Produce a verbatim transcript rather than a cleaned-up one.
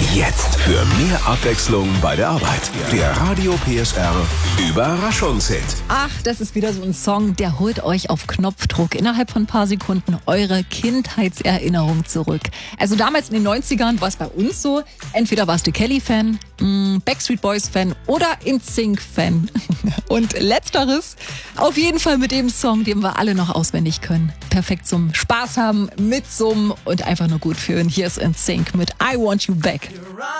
Jetzt für mehr Abwechslung bei der Arbeit. Der Radio P S R Überraschungshit. Ach, das ist wieder so ein Song, der holt euch auf Knopfdruck innerhalb von ein paar Sekunden eure Kindheitserinnerung zurück. Also damals in den neunzigern war es bei uns so, entweder warst du Kelly-Fan, Backstreet Boys-Fan oder In Sync-Fan. Und letzteres auf jeden Fall mit dem Song, den wir alle noch auswendig können. Perfekt zum Spaß haben, mitsummen und einfach nur gut fühlen. Hier ist In Sync mit I Want You Back.